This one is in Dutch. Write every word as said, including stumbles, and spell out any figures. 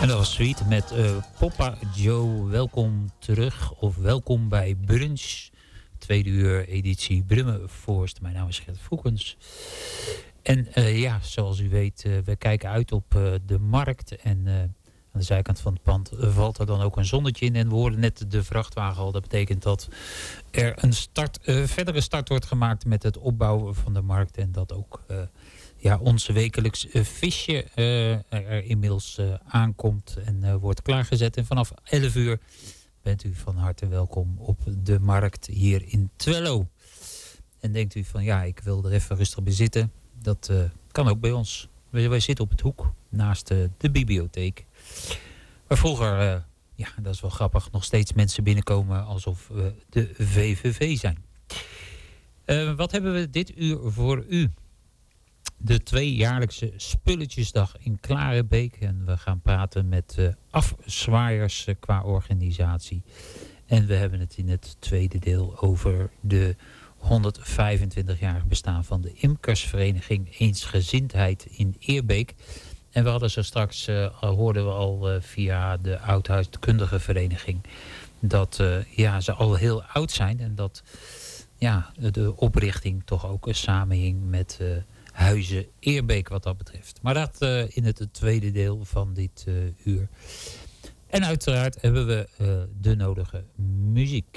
En dat was Sweet met uh, Papa Joe. Welkom terug of welkom bij Brunch. Tweede uur editie Brummenforst. Mijn naam is Gert Voekens. En uh, ja, zoals u weet, uh, we kijken uit op uh, de markt. En uh, aan de zijkant van het pand uh, valt er dan ook een zonnetje in. En we hoorden net de vrachtwagen al. Dat betekent dat er een start, uh, verdere start wordt gemaakt met het opbouwen van de markt. En dat ook... Uh, Ja, onze wekelijks uh, visje uh, er inmiddels uh, aankomt en uh, wordt klaargezet. En vanaf elf uur bent u van harte welkom op de markt hier in Twello. En denkt u van ja, ik wil er even rustig bij zitten. Dat uh, kan ook bij ons. Wij, wij zitten op het hoek naast uh, de bibliotheek. Waar vroeger, uh, ja dat is wel grappig, nog steeds mensen binnenkomen alsof we de V V V zijn. Uh, wat hebben we dit uur voor u? De tweejaarlijkse Spulletjesdag in Klarenbeek. En we gaan praten met uh, afzwaaiers uh, qua organisatie. En we hebben het in het tweede deel over de honderdvijfentwintig-jarig bestaan van de imkersvereniging Eensgezindheid in Eerbeek. En we hadden zo straks, uh, hoorden we al uh, via de oudhuiskundige vereniging, dat uh, ja, ze al heel oud zijn. En dat ja, de oprichting toch ook een samenhing met... Uh, Huizen Eerbeek wat dat betreft. Maar dat uh, in het tweede deel van dit uh, uur. En uiteraard hebben we uh, de nodige muziek.